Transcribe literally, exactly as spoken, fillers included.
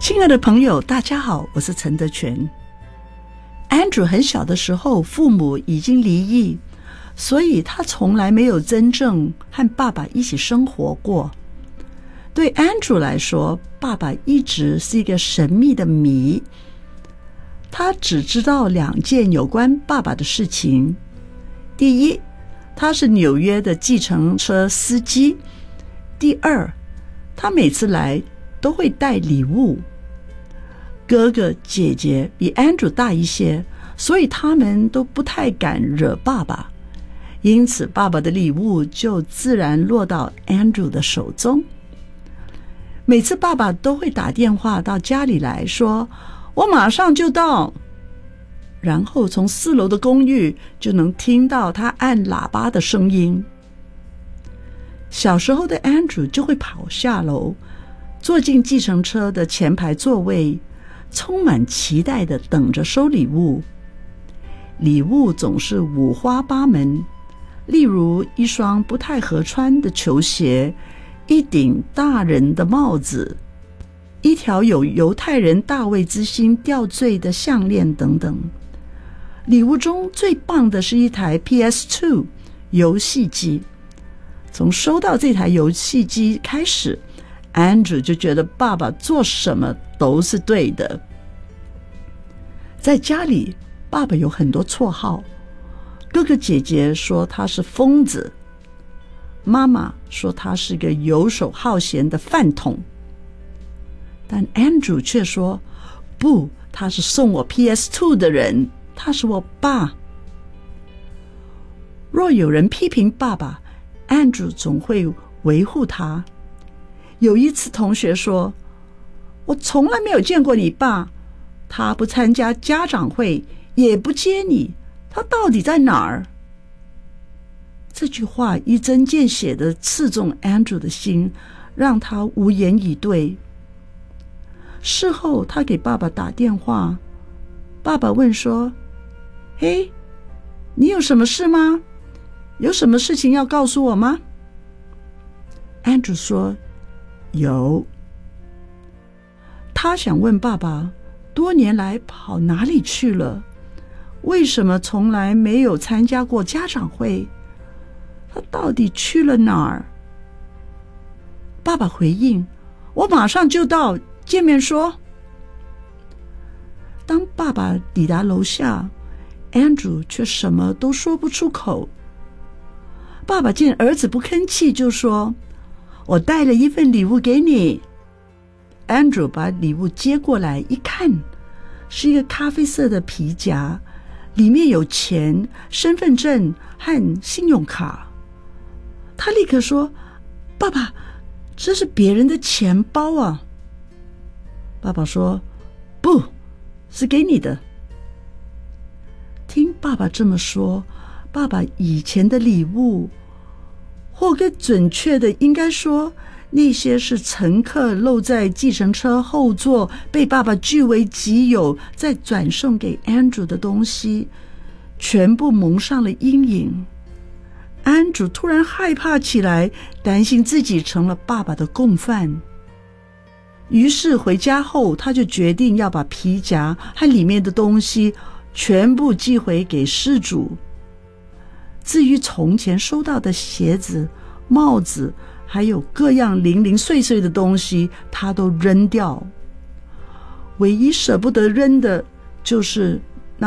亲爱的朋友，大家好，我是陈德全。Andrew 很小的时候，父母已经离异，所以他从来没有真正和爸爸一起生活过。对 Andrew 来说，爸爸一直是一个神秘的谜。他只知道两件有关爸爸的事情。第一，他是纽约的计程车司机。第二，他每次来都会带礼物。哥哥姐姐比 Andrew 大一些，所以他们都不太敢惹爸爸，因此爸爸的礼物就自然落到 Andrew 的手中。每次爸爸都会打电话到家里来说，我马上就到，然后从四楼的公寓就能听到他按喇叭的声音。小时候的 Andrew 就会跑下楼，坐进计程车的前排座位，充满期待地等着收礼物。礼物总是五花八门，例如一双不太合穿的球鞋，一顶大人的帽子，一条有犹太人大卫之星吊坠的项链等等。礼物中最棒的是一台 P S 二 游戏机。从收到这台游戏机开始， Andrew 就觉得爸爸做什么都是对的。在家里，爸爸有很多绰号，哥哥姐姐说他是疯子，妈妈说他是个游手好闲的饭桶，但 Andrew 却说不，他是送我 P S 二 的人，他是我爸。若有人批评爸爸， Andrew 总会维护他。有一次同学说，我从来没有见过你爸，他不参加家长会，也不接你，他到底在哪儿？这句话一针见血地刺中 Andrew 的心，让他无言以对。事后他给爸爸打电话，爸爸问说，嘿，你有什么事吗？有什么事情要告诉我吗？ Andrew 说，有。他想问爸爸，多年来跑哪里去了？为什么从来没有参加过家长会？他到底去了哪儿？爸爸回应，我马上就到，见面说。当爸爸抵达楼下， Andrew 却什么都说不出口。爸爸见儿子不吭气，就说，我带了一份礼物给你。 Andrew 把礼物接过来一看，是一个咖啡色的皮夹，里面有钱、身份证和信用卡。他立刻说，爸爸，这是别人的钱包啊。爸爸说，不，是给你的。听爸爸这么说，爸爸以前的礼物，或更准确的应该说，那些是乘客漏在计程车后座被爸爸据为己有再转送给 Andrew 的东西，全部蒙上了阴影。 Andrew 突然害怕起来，担心自己成了爸爸的共犯。于是回家后，他就决定要把皮夹和里面的东西全部寄回给失主。至于从前收到的鞋子、帽子，还有各样零零碎碎的东西，他都扔掉。唯一舍不得扔的就是